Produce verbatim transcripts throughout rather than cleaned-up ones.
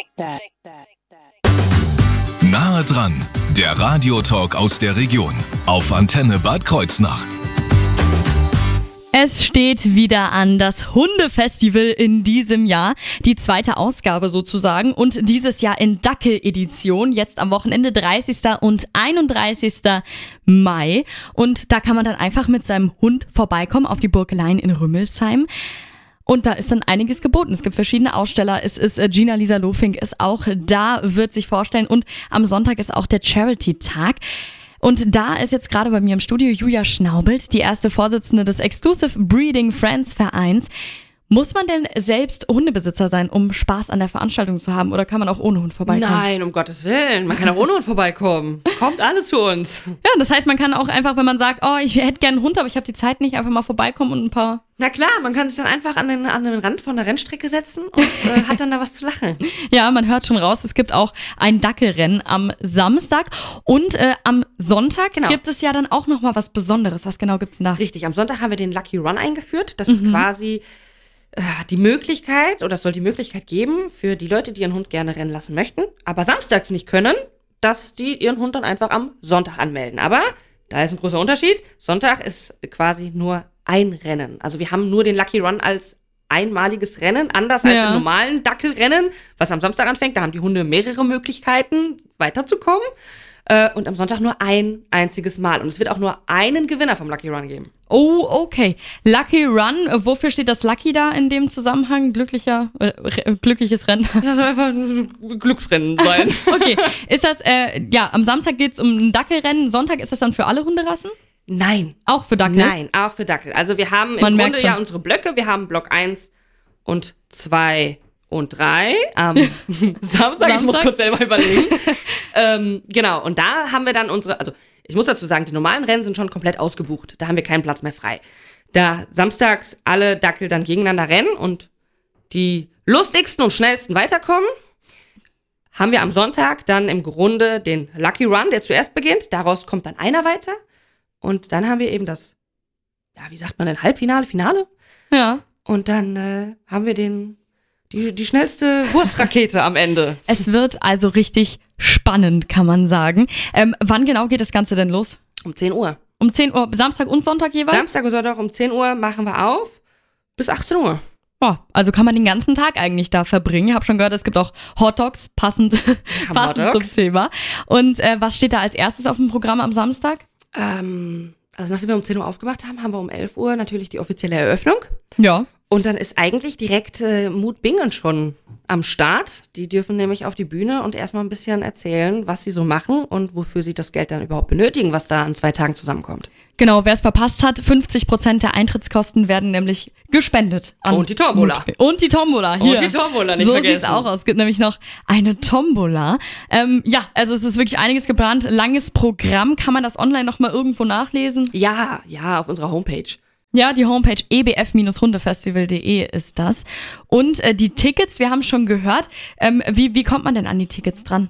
Nahe dran, der Radiotalk aus der Region auf Antenne Bad Kreuznach. Es steht wieder an, das Hundefestival in diesem Jahr, die zweite Ausgabe sozusagen und dieses Jahr in Dackel-Edition, jetzt am Wochenende dreißigsten und einunddreißigsten Mai und da kann man dann einfach mit seinem Hund vorbeikommen auf die Burgeleien in Rümmelsheim. Und da ist dann einiges geboten. Es gibt verschiedene Aussteller. Es ist Gina-Lisa Lofink ist auch da, wird sich vorstellen. Und am Sonntag ist auch der Charity-Tag. Und da ist jetzt gerade bei mir im Studio Julia Schnaubelt, die erste Vorsitzende des Exclusive Breeding Friends Vereins. Muss man denn selbst Hundebesitzer sein, um Spaß an der Veranstaltung zu haben? Oder kann man auch ohne Hund vorbeikommen? Nein, um Gottes Willen. Man kann auch ohne Hund vorbeikommen. Kommt alles zu uns. Ja, das heißt, man kann auch einfach, wenn man sagt, oh, ich hätte gerne einen Hund, aber ich habe die Zeit nicht, einfach mal vorbeikommen und ein paar... Na klar, man kann sich dann einfach an den, an den Rand von der Rennstrecke setzen und äh, hat dann da was zu lachen. Ja, man hört schon raus, es gibt auch ein Dackelrennen am Samstag und äh, am Sonntag genau. Gibt es ja dann auch nochmal was Besonderes. Was genau gibt's denn da? Richtig, am Sonntag haben wir den Lucky Run eingeführt. Das mhm. ist quasi äh, die Möglichkeit, oder es soll die Möglichkeit geben für die Leute, die ihren Hund gerne rennen lassen möchten, aber samstags nicht können, dass die ihren Hund dann einfach am Sonntag anmelden. Aber da ist ein großer Unterschied. Sonntag ist quasi nur ein Rennen. Also wir haben nur den Lucky Run als einmaliges Rennen, anders als ja. im normalen Dackelrennen, was am Samstag anfängt. Da haben die Hunde mehrere Möglichkeiten, weiterzukommen. Äh, und am Sonntag nur ein einziges Mal. Und es wird auch nur einen Gewinner vom Lucky Run geben. Oh, okay. Lucky Run, wofür steht das Lucky da in dem Zusammenhang? Glücklicher, äh, glückliches Rennen? Ja, soll einfach ein Glücksrennen sein. Okay. Ist das, äh, ja, am Samstag geht's um ein Dackelrennen. Sonntag ist das dann für alle Hunderassen? Nein. Auch für Dackel? Nein, auch für Dackel. Also wir haben im Man Grunde ja unsere Blöcke. Wir haben Block eins und zwei und drei am Samstag. Samstag. Ich muss kurz selber überlegen. ähm, genau, und da haben wir dann unsere, also ich muss dazu sagen, die normalen Rennen sind schon komplett ausgebucht. Da haben wir keinen Platz mehr frei. Da samstags alle Dackel dann gegeneinander rennen und die lustigsten und schnellsten weiterkommen, haben wir am Sonntag dann im Grunde den Lucky Run, der zuerst beginnt. Daraus kommt dann einer weiter. Und dann haben wir eben das, ja, wie sagt man denn, Halbfinale, Finale? Ja. Und dann äh, haben wir den, die, die schnellste Wurstrakete am Ende. Es wird also richtig spannend, kann man sagen. Ähm, wann genau geht das Ganze denn los? Um zehn Uhr. Um zehn Uhr, Samstag und Sonntag jeweils? Samstag und Sonntag um zehn Uhr machen wir auf, bis achtzehn Uhr. Oh, also kann man den ganzen Tag eigentlich da verbringen. Ich habe schon gehört, es gibt auch Hotdogs, passend, passend Hot Dogs. zum Thema. Und äh, was steht da als erstes auf dem Programm am Samstag? Ähm, also nachdem wir um zehn Uhr aufgemacht haben, haben wir um elf Uhr natürlich die offizielle Eröffnung. Ja. Und dann ist eigentlich direkt äh, Mut Bingen schon am Start. Die dürfen nämlich auf die Bühne und erstmal ein bisschen erzählen, was sie so machen und wofür sie das Geld dann überhaupt benötigen, was da an zwei Tagen zusammenkommt. Genau, wer es verpasst hat, fünfzig Prozent der Eintrittskosten werden nämlich gespendet. An und die Tombola. Und die Tombola, hier. Und die Tombola, nicht so vergessen. So sieht's auch aus. Es gibt nämlich noch eine Tombola. Ähm, ja, also es ist wirklich einiges geplant. Langes Programm. Kann man das online noch mal irgendwo nachlesen? Ja, ja, auf unserer Homepage. Ja, die Homepage e b f hundefestival punkt d e ist das. Und äh, die Tickets, wir haben schon gehört. Ähm, wie, wie kommt man denn an die Tickets dran?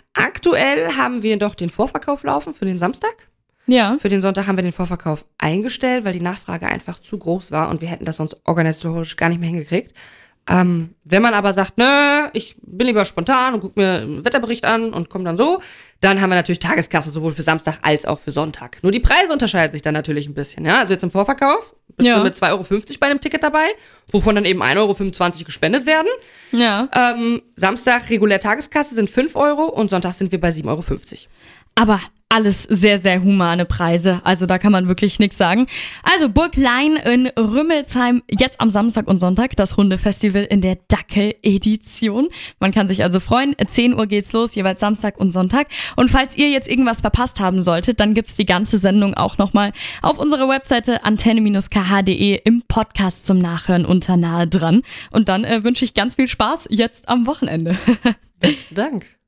Aktuell haben wir doch den Vorverkauf laufen für den Samstag. Ja. Für den Sonntag haben wir den Vorverkauf eingestellt, weil die Nachfrage einfach zu groß war und wir hätten das sonst organisatorisch gar nicht mehr hingekriegt. Ähm, wenn man aber sagt, nö, ich bin lieber spontan und guck mir einen Wetterbericht an und komm dann so, dann haben wir natürlich Tageskasse sowohl für Samstag als auch für Sonntag. Nur die Preise unterscheiden sich dann natürlich ein bisschen. Ja? Also jetzt im Vorverkauf bist ja. du mit zwei Euro fünfzig bei einem Ticket dabei, wovon dann eben ein Euro fünfundzwanzig gespendet werden. Ja. Ähm, Samstag regulär Tageskasse sind fünf Euro und Sonntag sind wir bei sieben Euro fünfzig. Aber alles sehr, sehr humane Preise. Also da kann man wirklich nichts sagen. Also Burglein in Rümmelsheim, jetzt am Samstag und Sonntag, das Hundefestival in der Dackel-Edition. Man kann sich also freuen. zehn Uhr geht's los, jeweils Samstag und Sonntag. Und falls ihr jetzt irgendwas verpasst haben solltet, dann gibt's die ganze Sendung auch nochmal auf unserer Webseite antenne Bindestrich k h punkt d e im Podcast zum Nachhören unter Nahe dran. Und dann äh, wünsche ich ganz viel Spaß jetzt am Wochenende. Besten Dank.